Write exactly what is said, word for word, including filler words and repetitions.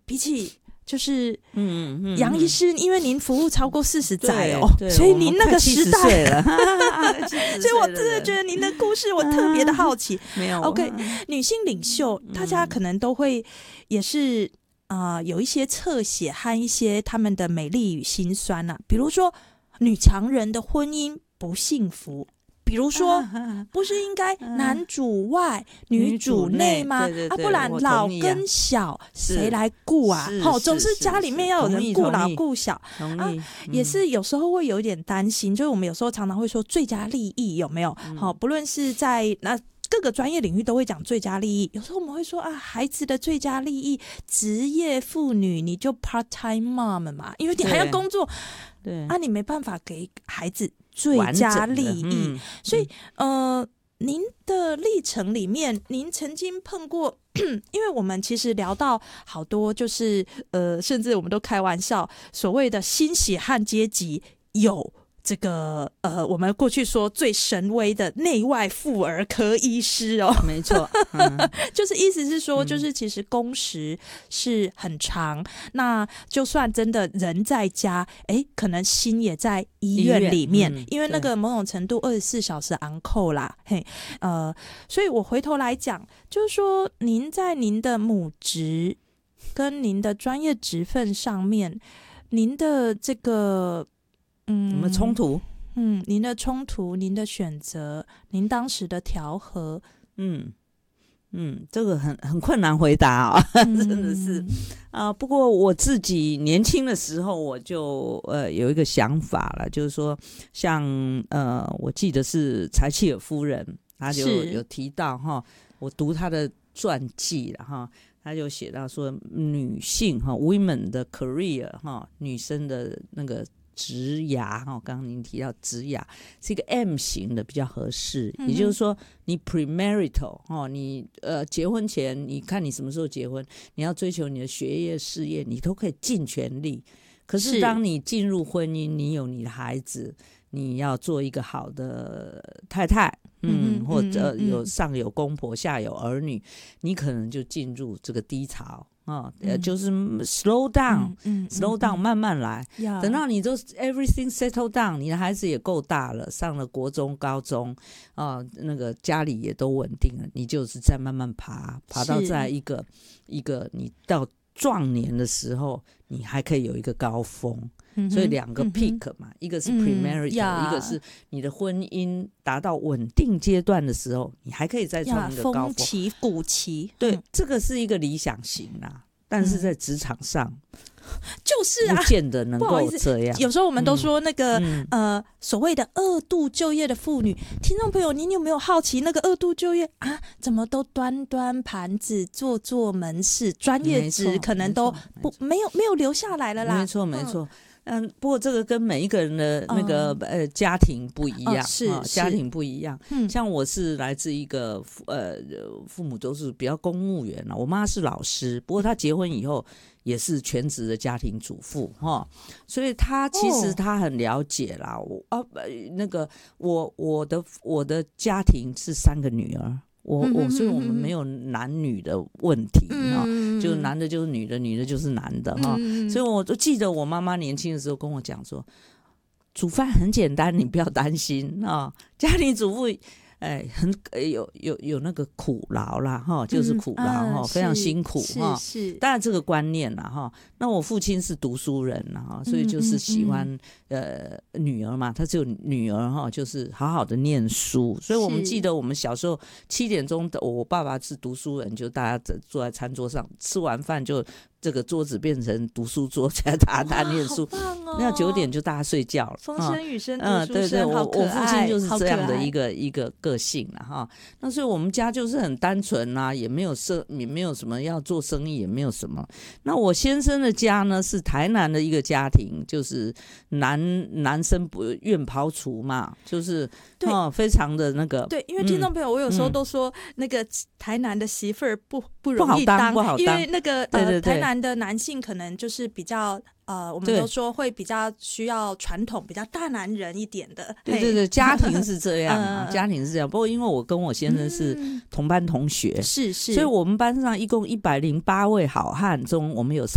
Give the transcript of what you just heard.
比起就是嗯嗯杨医师，因为您服务超过四十载哦， 对对所以您那个时代我们快七十岁了所以我真的觉得您的故事我特别的好奇。 没有 OK， 女性领袖，大家可能都会也是啊、呃，有一些侧写和一些他们的美丽与辛酸啊，比如说女强人的婚姻不幸福。比如说，不是应该男主外、女主内吗？ 对对对啊，不然老跟小谁来顾啊？好，总是家里面要有人顾老顾小啊。也是有时候会有一点担心，就是我们有时候常常会说最佳利益有没有？好，不论是在那。各个专业领域都会讲最佳利益，有时候我们会说啊，孩子的最佳利益，职业妇女你就 part time mom 嘛，因为你还要工作， 对啊，你没办法给孩子最佳利益，嗯、所以呃，您的历程里面，您曾经碰过，因为我们其实聊到好多，就是呃，甚至我们都开玩笑，所谓的新血汗阶级有。这个呃，我们过去说最神威的内外妇儿科医师哦， 没错，嗯、 就是意思是说，就是其实工时是很长，嗯、那就算真的人在家，哎，可能心也在医院里面，嗯、因为那个某种程度二十四小时 on call 啦，嘿，呃，所以我回头来讲，就是说，您在您的母职跟您的专业职分上面，您的这个。嗯， 有没有冲突？ 嗯，您的冲突，您的选择，您当时的调和， 嗯嗯，这个很很困难回答啊、哦， 嗯、 真的是啊、呃。不过我自己年轻的时候，我就呃有一个想法了，就是说，像呃，我记得是柴契尔夫人，她就有提到哈，我读她的传记了哈。他就写到说，女性哈 ，women 的 career 哈，女生的那个职涯哈，刚刚您提到职涯是一个 M 型的比较合适，嗯、也就是说，你 premarital 哈，你呃结婚前，你看你什么时候结婚，你要追求你的学业事业，你都可以尽全力。可是当你进入婚姻，你有你的孩子，你要做一个好的太太。嗯，或者有上有公婆下有儿女，你可能就进入这个低潮啊、嗯，就是 slow down， 嗯嗯、slow down， 慢慢来。嗯、等到你都 everything settle down， 你的孩子也够大了，上了国中、高中啊，那个家里也都稳定了，你就是再慢慢爬，爬到在一个一个你到壮年的时候，你还可以有一个高峰。所以两个 peak 嘛，嗯、一个是 premarital，、嗯、一个是你的婚姻达到稳定阶段的时候，你还可以再创一个高峰。 峰期、谷期， 对、 嗯， 这个是一个理想型啦。但是在职场上， 嗯、就是啊， 不见得能够这样。 有时候我们都说那个、 嗯、 呃所谓的二度就业的妇女，听众朋友，您有没有好奇那个二度就业啊？怎么都端端盘子、做做门市，专业职可能都不没有没有留下来了啦。 没错，没错。嗯嗯，不过这个跟每一个人的那个、嗯、呃家庭不一样，哦、是、哦、家庭不一样。嗯，像我是来自一个呃父母都是比较公务员了，我妈是老师，不过她结婚以后也是全职的家庭主妇哈、哦，所以她其实她很了解啦。哦、我啊那个我我的我的家庭是三个女儿。我我所以我们没有男女的问题哈、嗯，就男的就是女的，女的就是男的哈、嗯，所以我都记得我妈妈年轻的时候跟我讲说，煮饭很简单，你不要担心啊，家庭主妇。哎，很有有有那个苦劳啦，哈，就是苦劳哈、嗯啊，非常辛苦哈。是，当然这个观念啦，哈。那我父亲是读书人啦，哈，所以就是喜欢、嗯嗯、呃女儿嘛，他只有女儿哈，就是好好的念书。所以我们记得我们小时候七点钟，我爸爸是读书人，就大家坐在餐桌上吃完饭就。这个桌子变成读书桌，在大家念书。 哦、 那九点就大家睡觉了。 风声雨声， 嗯，对对，我我父亲就是这样的一个一个个性了哈。那所以我们家就是很单纯啦、啊，也没有生，也没有什么要做生意，也没有什么。那我先生的家呢是台南的一个家庭，就是男男生不愿庖厨嘛，就是哦，非常的那个。 对，因为听众朋友，嗯、我有时候都说、嗯、那个台南的媳妇儿不不容易当，不好当， 因为那个对对对呃台南。的男性可能就是比较呃，我们都说会比较需要传统、比较大男人一点的。 对对对，家庭是这样啊，家庭是这样。不过因为我跟我先生是同班同学， 嗯、是是， 所以我们班上一共一百零八位好汉中，我们有三